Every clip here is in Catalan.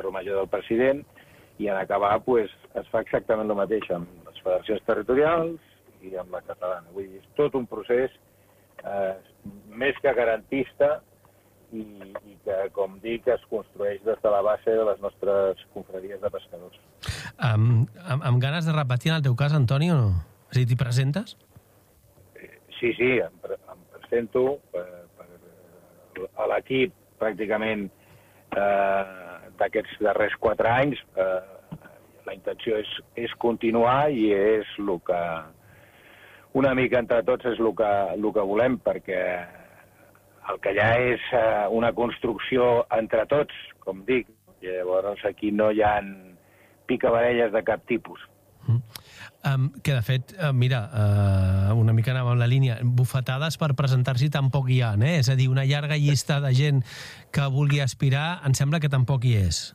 Teatre Major del President, i en acabar es fa exactament el mateix amb les federacions territorials i amb la catalana. Vull dir, és tot un procés més que garantista i que, com dic, es construeix des de la base de les nostres confraries de pescadors. Amb ganes de repetir en el teu cas, Antoni, o no? És a dir, t'hi presentes? Sí, em presento a l'equip pràcticament d'aquests darrers 4 anys. La intenció és continuar i és el que una mica entre tots és el que volem, perquè el que ja és una construcció entre tots, com dic. Llavors aquí no hi ha picabarelles de cap tipus. Que de fet, mira, una mica anava en la línia, bufetades per presentar-s'hi tampoc hi ha, és a dir, una llarga llista de gent que vulgui aspirar, em sembla que tampoc hi és.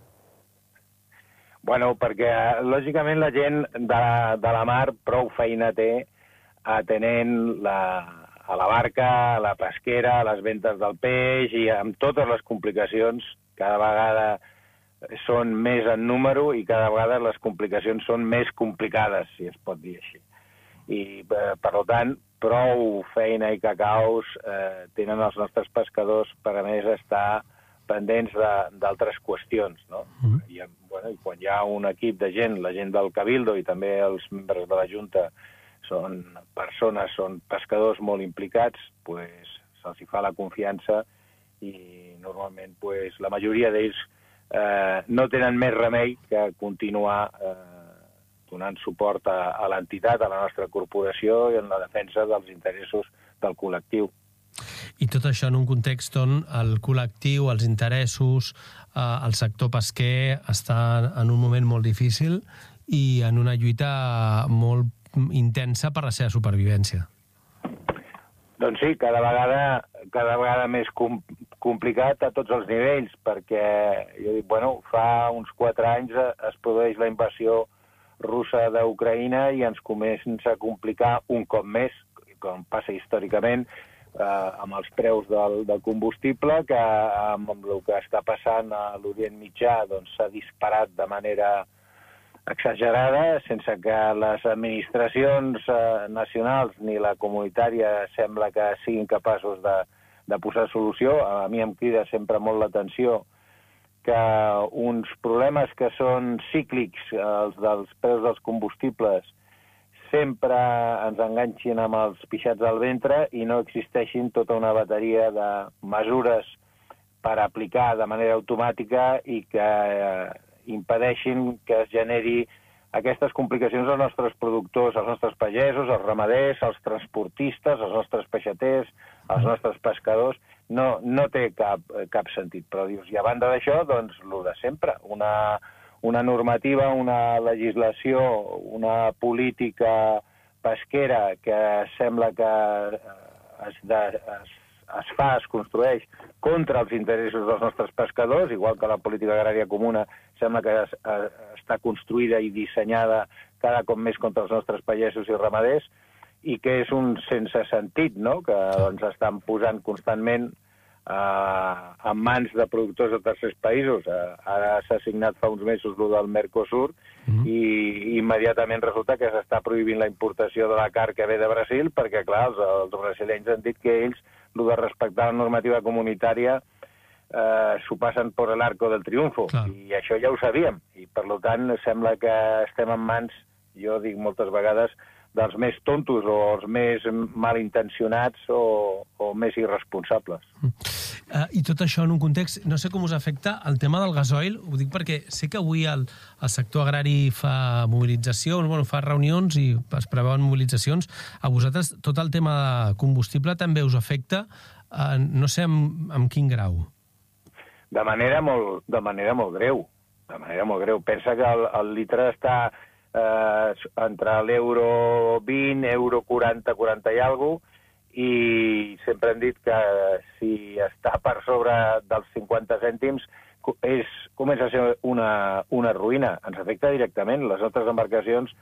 Bueno, perquè lògicament la gent de la mar prou feina té atenent a la barca, a la pesquera, a les ventes del peix, i amb totes les complicacions cada vegada són més en número i cada vegada les complicacions són més complicades, si es pot dir així. I, per tant, prou feina i cacaus tenen els nostres pescadors per, a més, estar pendents d'altres qüestions, no? I quan hi ha un equip de gent, la gent del Cabildo i també els membres de la Junta són persones, són pescadors molt implicats, se'ls fa la confiança i normalment la majoria d'ells no tenen més remei que continuar donant suport a l'entitat, a la nostra corporació i en la defensa dels interessos del col·lectiu. I tot això en un context on el col·lectiu, els interessos, el sector pesquer està en un moment molt difícil i en una lluita molt intensa per la seva supervivència. Doncs sí, cada vegada més complicat a tots els nivells, perquè jo dic, fa uns 4 anys es produeix la invasió russa d'Ucraïna i ens comença a complicar un cop més, com passa històricament, amb els preus del combustible, que amb el que està passant a l'Orient Mitjà s'ha disparat de manera exagerada, sense que les administracions nacionals ni la comunitària sembla que siguin capaços de posar solució. A mi em crida sempre molt l'atenció que uns problemes que són cíclics, els dels preus dels combustibles, sempre ens enganxin amb els pixats al ventre i no existeixin tota una bateria de mesures per aplicar de manera automàtica i que impedeixin que es generi aquestes complicacions als nostres productors, als nostres pagesos, als ramaders, als transportistes, als nostres peixaters, als nostres pescadors. No té cap sentit. Però dius, i a banda d'això, doncs, el de sempre. Una normativa, una legislació, una política pesquera que sembla que es construeix contra els interessos dels nostres pescadors, igual que la política agrària comuna sembla que està construïda i dissenyada cada cop més contra els nostres pagesos i ramaders, i que és un sense sentit, no?, que estan posant constantment en mans de productors de tercers països. Ara s'ha signat fa uns mesos el del Mercosur i immediatament resulta que s'està prohibint la importació de la carn que ve de Brasil perquè, clar, els brasilenys han dit que ells, el de respectar la normativa comunitària, s'ho passen per l'arco del triunfo. I això ja ho sabíem. I, per tant, sembla que estem en mans, jo dic moltes vegades, dels més tontos o els més malintencionats o més irresponsables. I tot això en un context, no sé com us afecta el tema del gasoil, ho dic perquè sé que avui el sector agrari fa mobilitzacions, fa reunions i es preveuen mobilitzacions. A vosaltres tot el tema de combustible també us afecta, no sé en quin grau. De manera molt greu. Pensa que el litre està entre l'euro 20, euro 40, 40 i alguna cosa, i sempre hem dit que si està per sobre dels 50 cèntims comença a ser una ruïna. Ens afecta directament. Les nostres embarcacions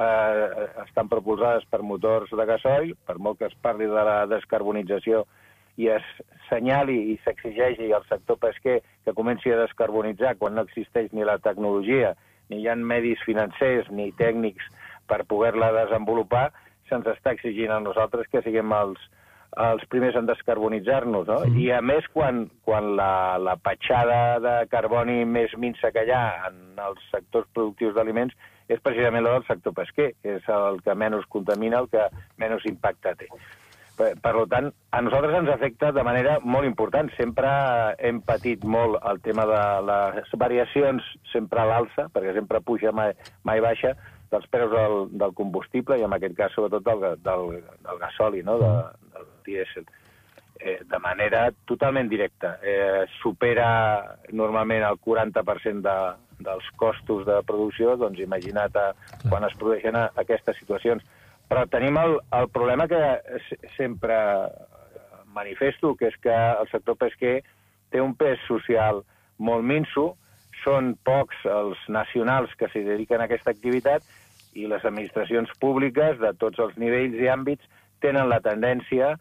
estan propulsades per motors de gasoil, per molt que es parli de la descarbonització i es senyali i s'exigeixi al sector pesquer que comenci a descarbonitzar quan no existeix ni la tecnologia, ni hi ha medis financers ni tècnics per poder-la desenvolupar, se'ns està exigint a nosaltres que siguem els primers en descarbonitzar-nos, no? I a més, quan la petjada de carboni més minsa que hi ha en els sectors productius d'aliments és precisament la del sector pesquer, que és el que menys contamina, el que menys impacte té. Per tant, a nosaltres ens afecta de manera molt important. Sempre hem patit molt el tema de les variacions sempre a l'alça, perquè sempre puja, mai baixa, dels preus del combustible, i en aquest cas sobretot del gasoli, no? Del dièsel, de manera totalment directa. Supera normalment el 40% dels costos de producció, doncs imagina't quan es produeixen aquestes situacions. Però tenim el problema que sempre manifesto, que és que el sector pesquer té un pes social molt minso, són pocs els nacionals que s'hi dediquen a aquesta activitat i les administracions públiques de tots els nivells i àmbits tenen la tendència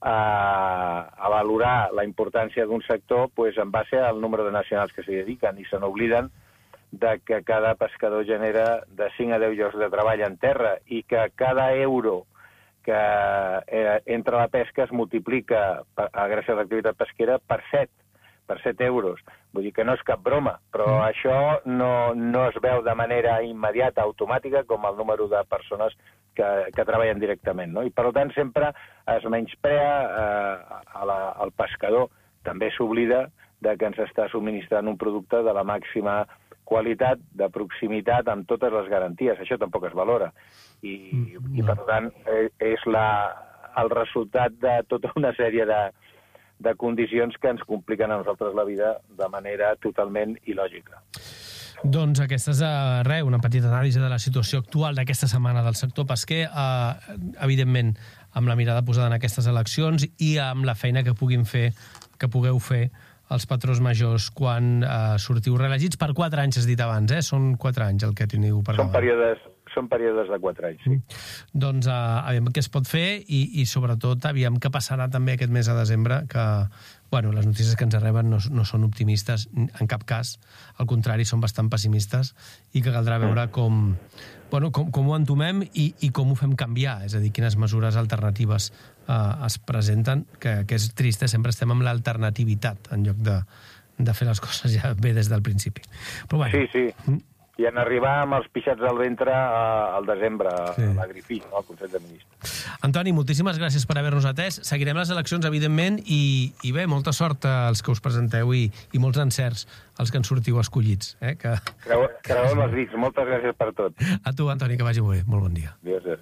a valorar la importància d'un sector en base al número de nacionals que s'hi dediquen i se n'obliden de que cada pescador genera de 5 a 10 llocs de treball en terra i que cada euro que entra a la pesca es multiplica gràcies a l'activitat pesquera per 7 euros. Vull dir que no és cap broma, però això no es veu de manera immediata, automàtica, com el número de persones que treballen directament, no? I per tant sempre es menysprea al pescador. També s'oblida de que ens està subministrant un producte de la màxima qualitat, de proximitat, amb totes les garanties. Això tampoc es valora. I per tant, és el resultat de tota una sèrie de condicions que ens compliquen a nosaltres la vida de manera totalment il·lògica. Doncs aquesta és una petita anàlisi de la situació actual d'aquesta setmana del sector pesquer, evidentment amb la mirada posada en aquestes eleccions i amb la feina que pugueu fer els patrons majors quan sortiu reelegits per 4 anys, has dit abans, Són 4 anys el que teniu per davant. Són períodes de 4 anys, sí. Doncs aviam què es pot fer i sobretot aviam què passarà també aquest mes de desembre, que les notícies que ens arriben no són optimistes en cap cas, al contrari, són bastant pessimistes i que caldrà veure com ho entomem i com ho fem canviar, és a dir, quines mesures alternatives es presenten, que és trist, sempre estem amb l'alternativitat en lloc de fer les coses ja bé des del principi. Però Sí. I en arribar amb els pixats al ventre al desembre, a l'Agripí, al Consell de Ministres. Antoni, moltíssimes gràcies per haver-nos atès. Seguirem les eleccions, evidentment, i bé, molta sort als que us presenteu i molts encerts als que en sortiu escollits. Creueu els dits. Moltes gràcies per tot. A tu, Antoni, que vagi molt bé. Molt bon dia. Adéu.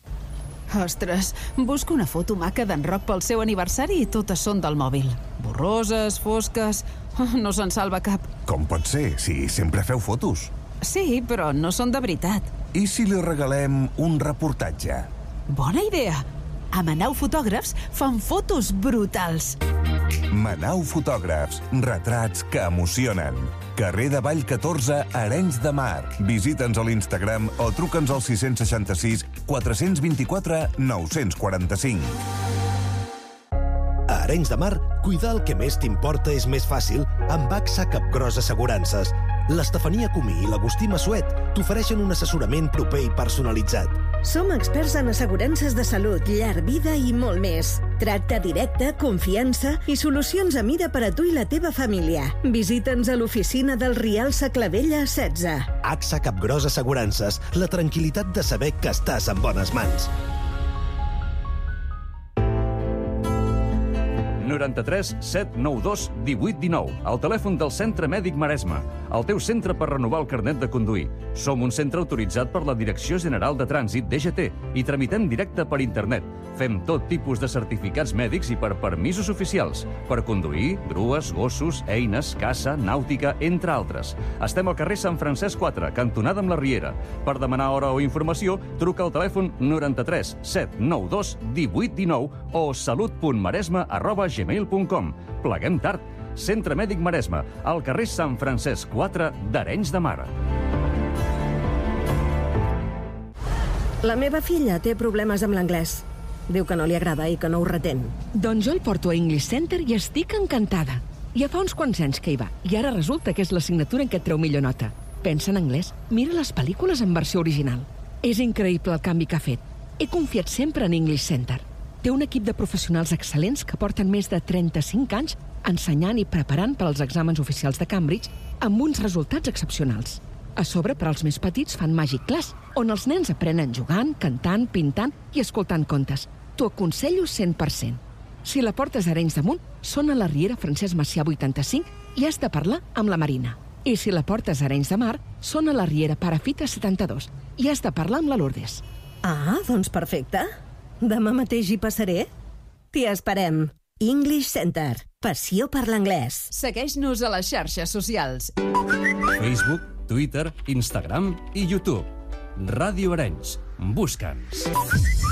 Ostres, busco una foto maca d'en Roc pel seu aniversari i totes són del mòbil. Borroses, fosques... No se'n salva cap. Com pot ser, si sempre feu fotos? Sí, però no són de veritat. I si li regalem un reportatge? Bona idea! A Manau Fotògrafs fan fotos brutals. Manau Fotògrafs, retrats que emocionen. Carrer de Vall 14, Arenys de Mar. Visita'ns a l'Instagram o truca'ns al 666 424 945. A Arenys de Mar, cuidar el que més t'importa és més fàcil amb AXA Capgros Assegurances. L'Estefania Comí i l'Agustí Massuet t'ofereixen un assessorament proper i personalitzat. Som experts en assegurances de salut, llar, vida i molt més. Tracte directe, confiança i solucions a mida per a tu i la teva família. Visita'ns a l'oficina del Rial Saclavella 16. AXA Capgros Assegurances, la tranquil·litat de saber que estàs en bones mans. 93 792 1819, el telèfon del Centre Mèdic Maresme, el teu centre per renovar el carnet de conduir. Som un centre autoritzat per la Direcció General de Trànsit, DGT, i tramitem directe per internet. Fem tot tipus de certificats mèdics i per permisos oficials, per conduir, grues, gossos, eines, caça, nàutica, entre altres. Estem al carrer Sant Francesc 4, cantonada amb la Riera. Per demanar hora o informació, truca al telèfon 93 792 1819 o salut.maresme@gmail.com. Pleguem tard. Centre Mèdic Maresme, al carrer Sant Francesc 4 d'Arenys de Mar. La meva filla té problemes amb l'anglès. Diu que no li agrada i que no ho retén. Doncs jo el porto a English Center i estic encantada. Ja fa uns quants anys que hi va, i ara resulta que és l'assignatura en què et treu millor nota. Pensa en anglès, mira les pel·lícules en versió original. És increïble el canvi que ha fet. He confiat sempre en English Center. Té un equip de professionals excel·lents que porten més de 35 anys ensenyant i preparant per als exàmens oficials de Cambridge amb uns resultats excepcionals. A sobre, per als més petits, fan Magic Class, on els nens aprenen jugant, cantant, pintant i escoltant contes. T'ho aconsello 100%. Si la portes a Arenys de Munt, són a la Riera Francesc Macià 85 i has de parlar amb la Marina. I si la portes a Arenys de Mar, són a la Riera Parafita 72 i has de parlar amb la Lourdes. Ah, doncs perfecte. Demà mateix hi passaré. T'hi esperem. English Center. Passió per l'anglès. Segueix-nos a les xarxes socials. Facebook, Twitter, Instagram i YouTube. Ràdio Arenys. Busca'ns.